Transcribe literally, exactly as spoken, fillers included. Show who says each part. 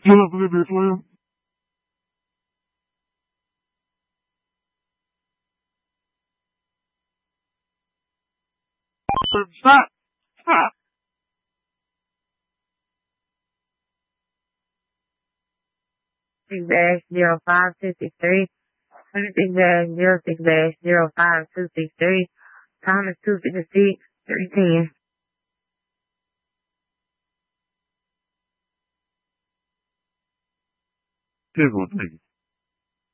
Speaker 1: You have a good day, Slim. Stop! Stop!
Speaker 2: six dash zero five two six three, twenty-six dash zero six dash zero five two six three, time is two fifty-six, three ten.
Speaker 1: Here's one thing.